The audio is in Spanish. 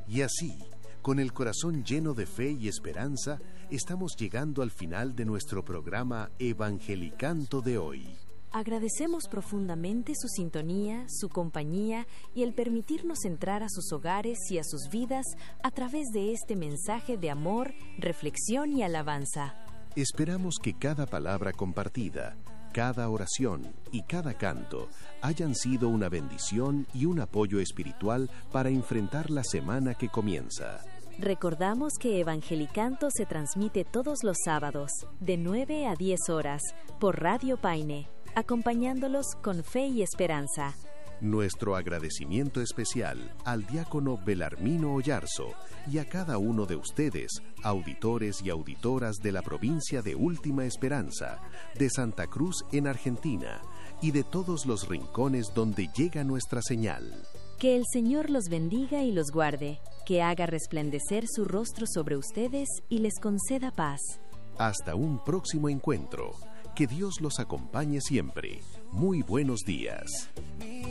Y así, con el corazón lleno de fe y esperanza, estamos llegando al final de nuestro programa Evangelicanto de hoy. Agradecemos profundamente su sintonía, su compañía y el permitirnos entrar a sus hogares y a sus vidas a través de este mensaje de amor, reflexión y alabanza. Esperamos que cada palabra compartida, cada oración y cada canto hayan sido una bendición y un apoyo espiritual para enfrentar la semana que comienza. Recordamos que Evangelicanto se transmite todos los sábados, de 9 a 10 horas, por Radio Paine, acompañándolos con fe y esperanza. Nuestro agradecimiento especial al diácono Belarmino Oyarzo y a cada uno de ustedes, auditores y auditoras de la provincia de Última Esperanza, de Santa Cruz en Argentina y de todos los rincones donde llega nuestra señal. Que el Señor los bendiga y los guarde, que haga resplandecer su rostro sobre ustedes y les conceda paz. Hasta un próximo encuentro. Que Dios los acompañe siempre. Muy buenos días.